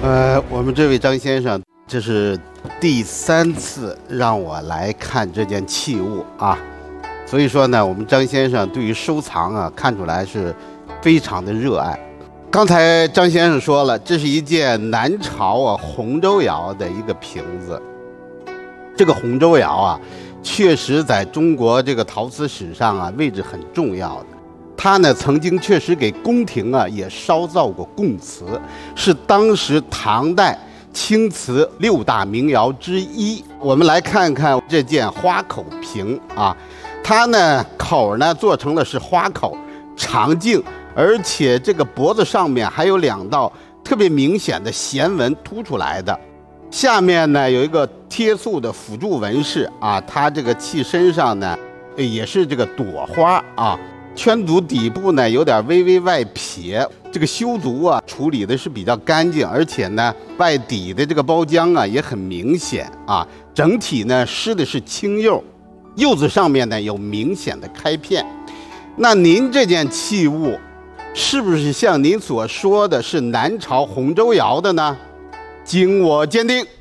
我们这位张先生，这是第3次让我来看这件器物啊，所以说呢，我们张先生对于收藏啊，看出来是非常的热爱。刚才张先生说了，这是一件南朝洪州窑的一个瓶子。这个洪州窑啊，确实在中国这个陶瓷史上啊，位置很重要的。它呢，曾经确实给宫廷啊也烧造过贡瓷，是当时唐代青瓷6大名窑之一。我们来看看这件花口瓶啊，它呢口呢做成了是花口，长径，而且这个脖子上面还有2道特别明显的弦纹凸出来的。下面呢有一个贴塑的辅助纹饰啊，它这个器身上呢也是这个朵花啊。圈足底部呢有点微微外撇，这个修足啊处理的是比较干净，而且呢外底的这个包浆啊也很明显啊。整体呢施的是青釉，釉子上面呢有明显的开片。那您这件器物是不是像您所说的是南朝洪州窑的呢？经我鉴定。